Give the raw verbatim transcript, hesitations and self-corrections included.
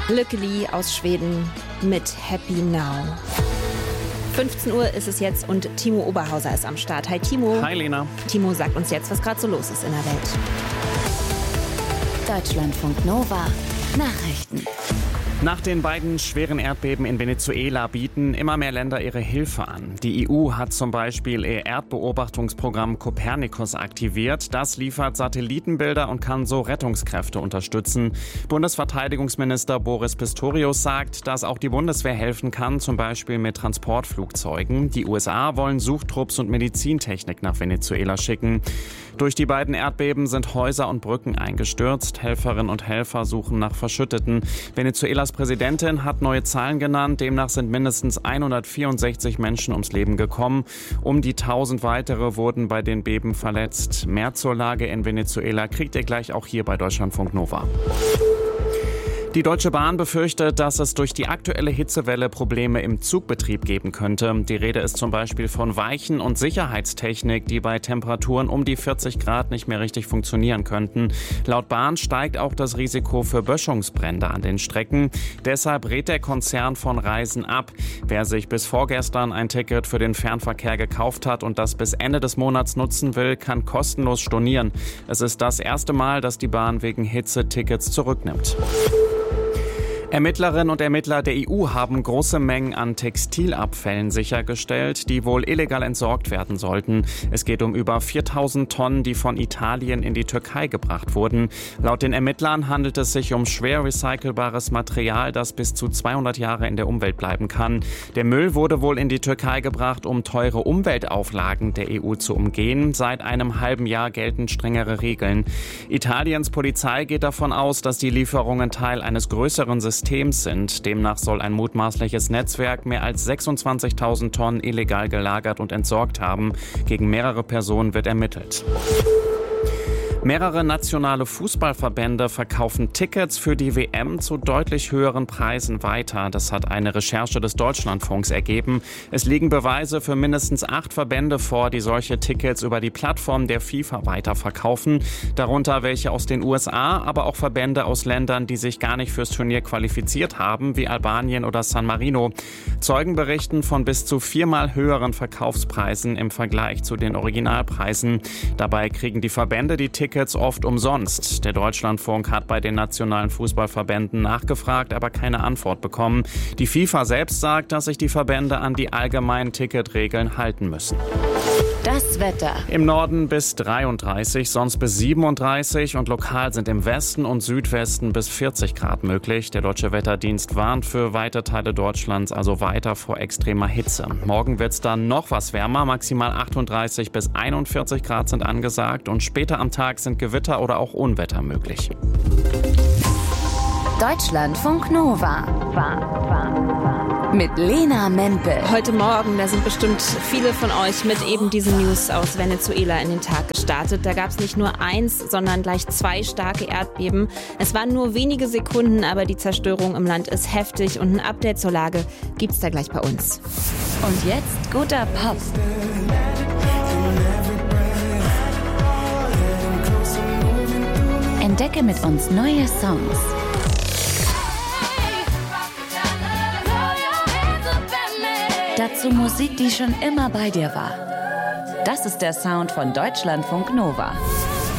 Lykkeli aus Schweden mit Happy Now. fünfzehn Uhr ist es jetzt und Timo Oberhauser ist am Start. Hi Timo. Hi Lena. Timo, sagt uns jetzt, was gerade so los ist in der Welt. Deutschlandfunk Nova Nachrichten. Nach den beiden schweren Erdbeben in Venezuela bieten immer mehr Länder ihre Hilfe an. Die E U hat zum Beispiel ihr Erdbeobachtungsprogramm Copernicus aktiviert. Das liefert Satellitenbilder und kann so Rettungskräfte unterstützen. Bundesverteidigungsminister Boris Pistorius sagt, dass auch die Bundeswehr helfen kann, zum Beispiel mit Transportflugzeugen. Die U S A wollen Suchtrupps und Medizintechnik nach Venezuela schicken. Durch die beiden Erdbeben sind Häuser und Brücken eingestürzt. Helferinnen und Helfer suchen nach Verschütteten. Venezuelas Präsidentin hat neue Zahlen genannt. Demnach sind mindestens hundertvierundsechzig Menschen ums Leben gekommen. Um die tausend weitere wurden bei den Beben verletzt. Mehr zur Lage in Venezuela kriegt ihr gleich auch hier bei Deutschlandfunk Nova. Die Deutsche Bahn befürchtet, dass es durch die aktuelle Hitzewelle Probleme im Zugbetrieb geben könnte. Die Rede ist zum Beispiel von Weichen- und Sicherheitstechnik, die bei Temperaturen um die vierzig Grad nicht mehr richtig funktionieren könnten. Laut Bahn steigt auch das Risiko für Böschungsbrände an den Strecken. Deshalb rät der Konzern von Reisen ab. Wer sich bis vorgestern ein Ticket für den Fernverkehr gekauft hat und das bis Ende des Monats nutzen will, kann kostenlos stornieren. Es ist das erste Mal, dass die Bahn wegen Hitze Tickets zurücknimmt. Ermittlerinnen und Ermittler der E U haben große Mengen an Textilabfällen sichergestellt, die wohl illegal entsorgt werden sollten. Es geht um über viertausend Tonnen, die von Italien in die Türkei gebracht wurden. Laut den Ermittlern handelt es sich um schwer recycelbares Material, das bis zu zweihundert Jahre in der Umwelt bleiben kann. Der Müll wurde wohl in die Türkei gebracht, um teure Umweltauflagen der E U zu umgehen. Seit einem halben Jahr gelten strengere Regeln. Italiens Polizei geht davon aus, dass die Lieferungen Teil eines größeren Systems sind. Demnach soll ein mutmaßliches Netzwerk mehr als sechsundzwanzigtausend Tonnen illegal gelagert und entsorgt haben. Gegen mehrere Personen wird ermittelt. Mehrere nationale Fußballverbände verkaufen Tickets für die W M zu deutlich höheren Preisen weiter. Das hat eine Recherche des Deutschlandfunks ergeben. Es liegen Beweise für mindestens acht Verbände vor, die solche Tickets über die Plattform der FIFA weiterverkaufen. Darunter welche aus den U S A, aber auch Verbände aus Ländern, die sich gar nicht fürs Turnier qualifiziert haben, wie Albanien oder San Marino. Zeugen berichten von bis zu viermal höheren Verkaufspreisen im Vergleich zu den Originalpreisen. Dabei kriegen die Verbände die Tickets oft umsonst. Der Deutschlandfunk hat bei den nationalen Fußballverbänden nachgefragt, aber keine Antwort bekommen. Die FIFA selbst sagt, dass sich die Verbände an die allgemeinen Ticketregeln halten müssen. Das Wetter. Im Norden bis dreiunddreißig, sonst bis siebenunddreißig und lokal sind im Westen und Südwesten bis vierzig Grad möglich. Der Deutsche Wetterdienst warnt für weite Teile Deutschlands also weiter vor extremer Hitze. Morgen wird es dann noch was wärmer, maximal achtunddreißig bis einundvierzig Grad sind angesagt und später am Tag sind Gewitter oder auch Unwetter möglich. Deutschlandfunk Nova. Mit Lena Mempel. Heute Morgen, da sind bestimmt viele von euch mit eben diesen News aus Venezuela in den Tag gestartet. Da gab es nicht nur eins, sondern gleich zwei starke Erdbeben. Es waren nur wenige Sekunden, aber die Zerstörung im Land ist heftig und ein Update zur Lage gibt's da gleich bei uns. Und jetzt guter Pop. Entdecke mit uns neue Songs. Dazu Musik, die schon immer bei dir war. Das ist der Sound von Deutschlandfunk Nova.